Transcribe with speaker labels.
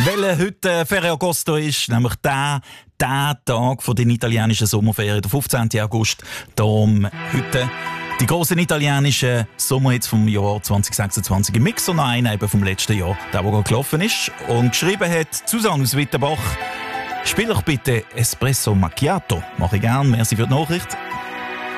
Speaker 1: Welcher heute Ferragosto ist, nämlich der Tag von den italienischen Sommerferien, der 15. August. Darum heute die grossen italienischen Sommerhits vom Jahr 2026 im Mixer, noch einer eben vom letzten Jahr, der gerade gelaufen ist. Und geschrieben hat Susanne aus Wittenbach: Spiel doch bitte Espresso Macchiato. Mache ich gern, merci für die Nachricht.